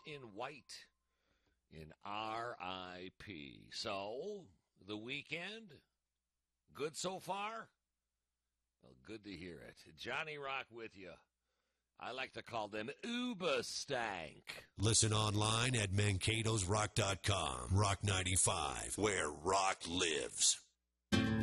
in white in R.I.P. So, the weekend, good so far? Well, good to hear it. Johnny Rock with you. I like to call them Uber stank. Listen online at Mankato'sRock.com. Rock 95, where rock lives.